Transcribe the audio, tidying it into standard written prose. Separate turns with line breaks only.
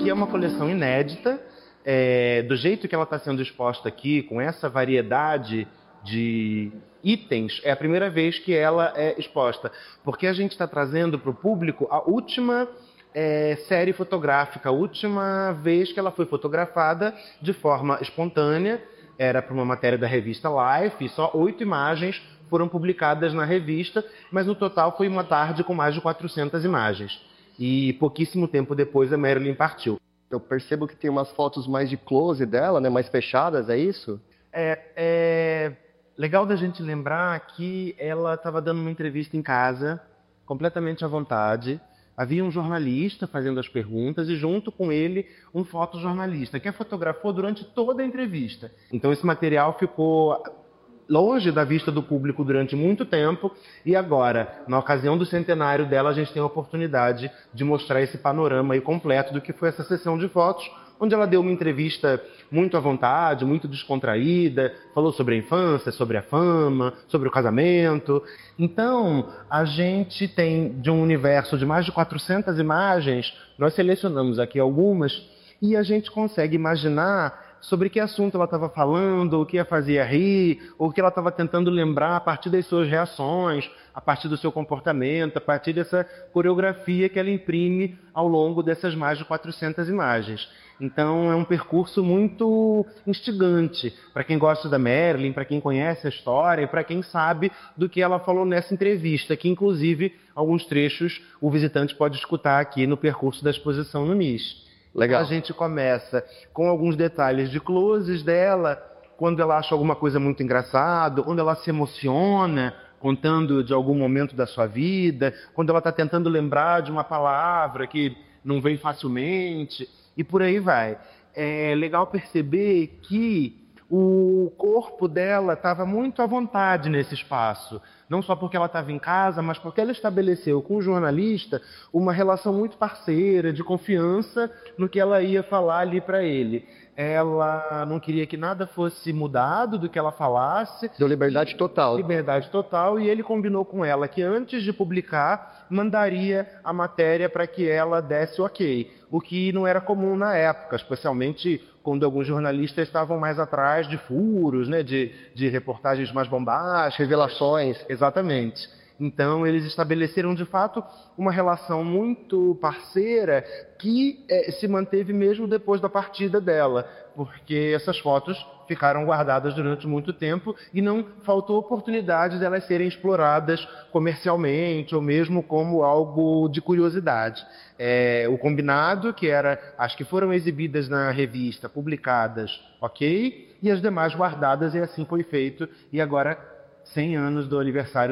aqui é uma coleção inédita, do jeito que ela está sendo exposta aqui, com essa variedade de itens, é a primeira vez que ela é exposta, porque a gente está trazendo para o público a última série fotográfica, a última vez que ela foi fotografada de forma espontânea. Era para uma matéria da revista Life, e só 8 imagens foram publicadas na revista, mas no total foi uma tarde com mais de 400 imagens. E pouquíssimo tempo depois a Marilyn partiu.
Eu percebo que tem umas fotos mais de close dela, né, mais fechadas, é isso?
É legal da gente lembrar que ela estava dando uma entrevista em casa, completamente à vontade. Havia um jornalista fazendo as perguntas e junto com ele um fotojornalista que a fotografou durante toda a entrevista. Então esse material ficou longe da vista do público durante muito tempo e agora, na ocasião do centenário dela, a gente tem a oportunidade de mostrar esse panorama aí completo do que foi essa sessão de fotos, onde ela deu uma entrevista muito à vontade, muito descontraída, falou sobre a infância, sobre a fama, sobre o casamento. Então, a gente tem, de um universo de mais de 400 imagens, nós selecionamos aqui algumas, e a gente consegue imaginar sobre que assunto ela estava falando, o que a fazia rir, ou o que ela estava tentando lembrar a partir das suas reações, a partir do seu comportamento, a partir dessa coreografia que ela imprime ao longo dessas mais de 400 imagens. Então é um percurso muito instigante para quem gosta da Marilyn, para quem conhece a história e para quem sabe do que ela falou nessa entrevista, que inclusive alguns trechos o visitante pode escutar aqui no percurso da exposição no MIS.
Legal.
A gente começa com alguns detalhes de closes dela, quando ela acha alguma coisa muito engraçada, quando ela se emociona, contando de algum momento da sua vida, quando ela está tentando lembrar de uma palavra que não vem facilmente, e por aí vai. É legal perceber que o corpo dela estava muito à vontade nesse espaço. Não só porque ela estava em casa, mas porque ela estabeleceu com o jornalista uma relação muito parceira, de confiança no que ela ia falar ali para ele. Ela não queria que nada fosse mudado do que ela falasse.
Deu liberdade total.
Liberdade total, e ele combinou com ela que antes de publicar, mandaria a matéria para que ela desse o ok. O que não era comum na época, especialmente quando alguns jornalistas estavam mais atrás de furos, né, de reportagens mais bombásticas.
Revelações.
Exatamente. Então, eles estabeleceram, de fato, uma relação muito parceira que se manteve mesmo depois da partida dela, porque essas fotos ficaram guardadas durante muito tempo e não faltou oportunidade de elas serem exploradas comercialmente ou mesmo como algo de curiosidade. O combinado, que era as que foram exibidas na revista, publicadas, ok, e as demais guardadas, e assim foi feito. E agora, 100 anos do aniversário